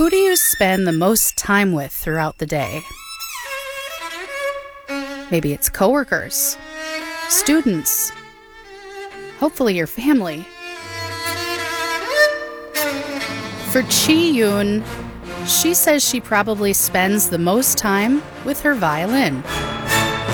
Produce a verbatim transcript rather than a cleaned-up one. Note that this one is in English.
Who do you spend the most time with throughout the day? Maybe it's coworkers, students, hopefully your family. For Chi Yoon, she says she probably spends the most time with her violin.